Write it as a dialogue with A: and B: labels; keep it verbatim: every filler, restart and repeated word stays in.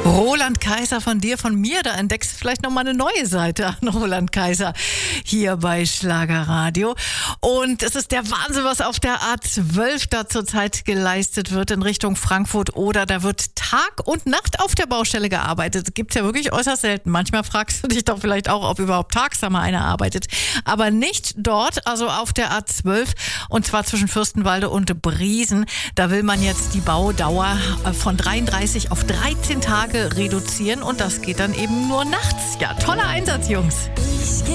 A: Roland Kaiser von dir, von mir, da entdeckst du vielleicht nochmal eine neue Seite an Roland Kaiser hier bei Schlagerradio. Und es ist der Wahnsinn, was auf der A zwölf da zurzeit geleistet wird in Richtung Frankfurt oder da wird Tag und Nacht auf der Baustelle gearbeitet. Das gibt's ja wirklich äußerst selten. Manchmal fragst du dich doch vielleicht auch, ob überhaupt tags da mal einer arbeitet. Aber nicht dort, also auf der A zwölf und zwar zwischen Fürstenwalde und Briesen. Da will man jetzt die Baudauer von dreiunddreißig auf dreizehn Tage reduzieren und das geht dann eben nur nachts. Ja, toller Einsatz, Jungs.